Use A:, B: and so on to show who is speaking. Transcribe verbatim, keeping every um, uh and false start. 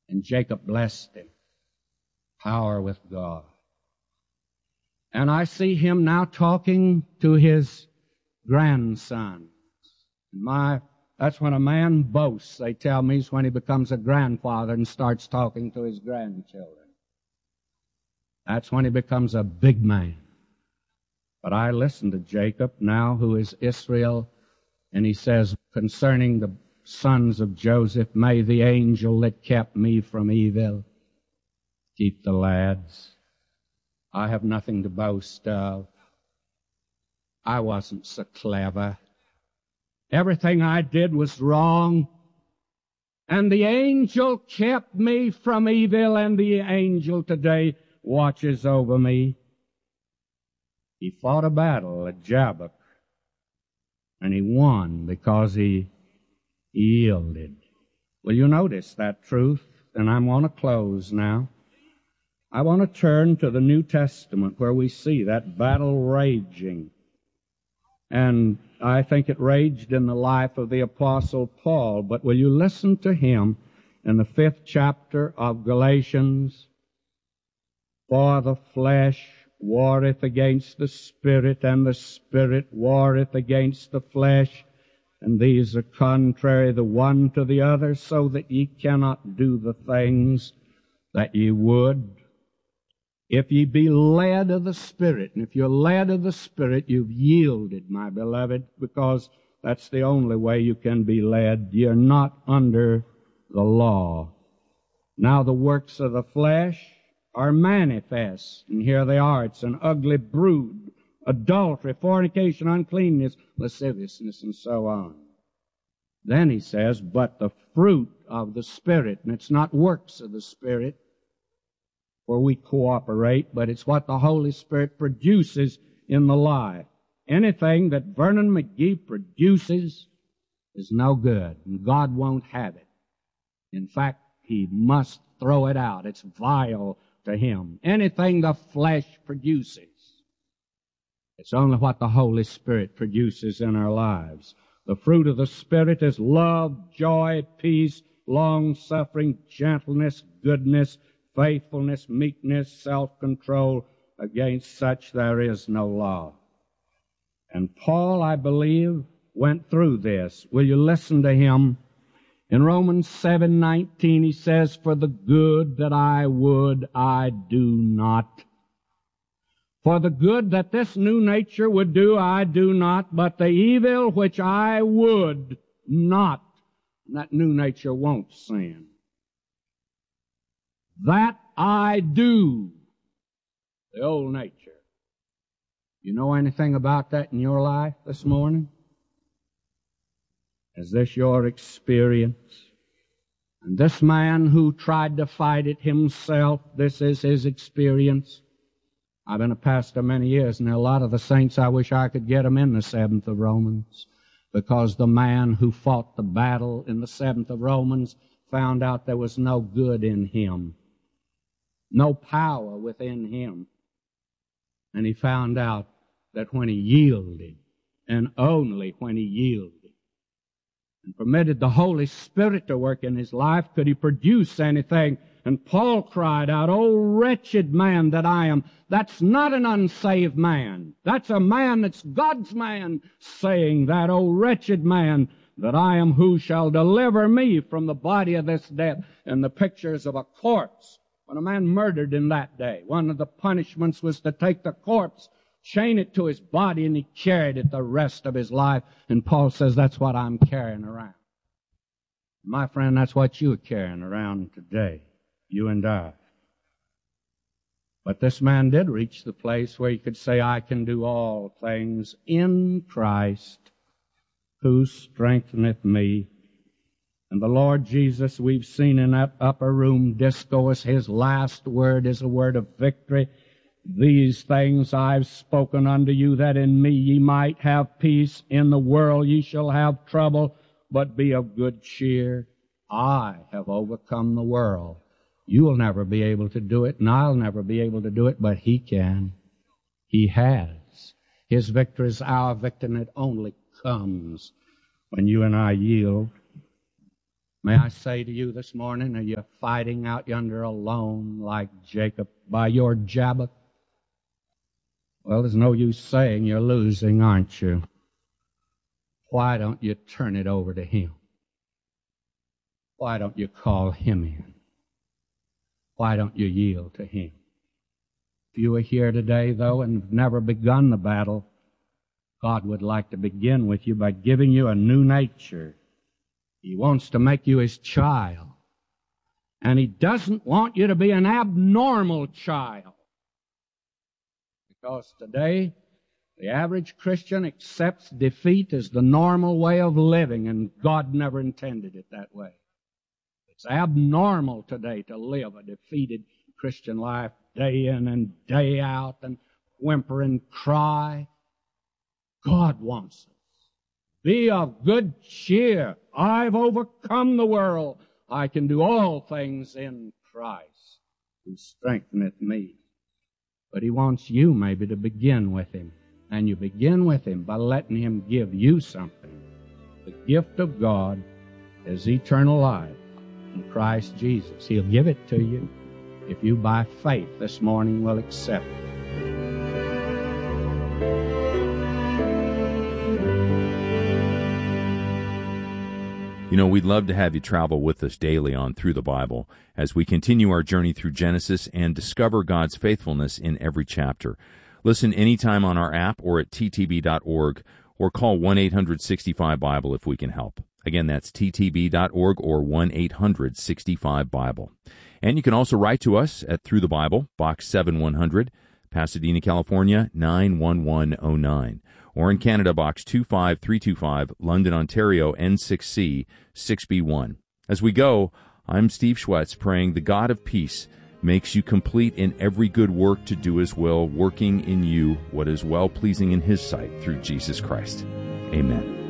A: And Jacob blessed him. Power with God. And I see him now talking to his grandson. My, that's when a man boasts, they tell me, is when he becomes a grandfather and starts talking to his grandchildren. That's when he becomes a big man. But I listen to Jacob now, who is Israel, and he says concerning the sons of Joseph, may the angel that kept me from evil keep the lads. I have nothing to boast of. I wasn't so clever. Everything I did was wrong. And the angel kept me from evil, and the angel today watches over me. He fought a battle at Jabbok, and he won because he yielded. Will you notice that truth? And I want to close now. I want to turn to the New Testament where we see that battle raging. And I think it raged in the life of the Apostle Paul. But will you listen to him in the fifth chapter of Galatians? For the flesh warreth against the Spirit, and the Spirit warreth against the flesh. And these are contrary the one to the other, so that ye cannot do the things that ye would. If ye be led of the Spirit, and if you're led of the Spirit, you've yielded, my beloved, because that's the only way you can be led. You're not under the law. Now the works of the flesh are manifest, and here they are. It's an ugly brood, adultery, fornication, uncleanness, lasciviousness, and so on. Then he says, but the fruit of the Spirit, and it's not works of the Spirit, where we cooperate, but it's what the Holy Spirit produces in the life. Anything that Vernon McGee produces is no good, and God won't have it. In fact, He must throw it out. It's vile to Him. Anything the flesh produces, it's only what the Holy Spirit produces in our lives. The fruit of the Spirit is love, joy, peace, long-suffering, gentleness, goodness, faithfulness, meekness, self-control. Against such there is no law. And Paul, I believe, went through this. Will you listen to him? In Romans seven nineteen, he says, for the good that I would, I do not. For the good that this new nature would do, I do not, but the evil which I would not. And that new nature won't sin. That I do. The old nature. You know anything about that in your life this morning? Is this your experience? And this man who tried to fight it himself, this is his experience. I've been a pastor many years, and a lot of the saints, I wish I could get them in the seventh of Romans, because the man who fought the battle in the seventh of Romans found out there was no good in him, no power within him. And he found out that when he yielded, and only when he yielded, and permitted the Holy Spirit to work in his life, could he produce anything. And Paul cried out, "O wretched man that I am." That's not an unsaved man. That's a man that's God's man saying that, "O wretched man that I am, who shall deliver me from the body of this death?" And the pictures of a corpse. When a man murdered in that day, one of the punishments was to take the corpse, chain it to his body, and he carried it the rest of his life. And Paul says, that's what I'm carrying around. My friend, that's what you're carrying around today, you and I. But this man did reach the place where he could say, I can do all things in Christ who strengtheneth me. And the Lord Jesus, we've seen in that upper room discourse, His last word is a word of victory. These things I've spoken unto you, that in me ye might have peace. In the world ye shall have trouble, but be of good cheer. I have overcome the world. You'll never be able to do it, and I'll never be able to do it, but He can. He has. His victory is our victory, and it only comes when you and I yield. May I say to you this morning, are you fighting out yonder alone like Jacob by your Jabbok? Well, there's no use saying you're losing, aren't you? Why don't you turn it over to Him? Why don't you call Him in? Why don't you yield to Him? If you are here today, though, and have never begun the battle, God would like to begin with you by giving you a new nature. He wants to make you His child. And He doesn't want you to be an abnormal child. Because today, the average Christian accepts defeat as the normal way of living, and God never intended it that way. It's abnormal today to live a defeated Christian life day in and day out and whimper and cry. God wants us. Be of good cheer. I've overcome the world. I can do all things in Christ who strengtheneth me. But He wants you maybe to begin with Him. And you begin with Him by letting Him give you something. The gift of God is eternal life in Christ Jesus. He'll give it to you if you by faith this morning will accept it.
B: You know, we'd love to have you travel with us daily on Through the Bible as we continue our journey through Genesis and discover God's faithfulness in every chapter. Listen anytime on our app or at t t b dot org or call one eight hundred sixty-five Bible if we can help. Again, that's t t b dot org or one eight hundred sixty-five Bible. And you can also write to us at Through the Bible, Box seven one hundred, Pasadena, California, nine one one oh nine. Or in Canada, Box two five three two five, London, Ontario, N six C six B one. As we go, I'm Steve Schwetz, praying the God of peace makes you complete in every good work to do His will, working in you what is well-pleasing in His sight through Jesus Christ. Amen.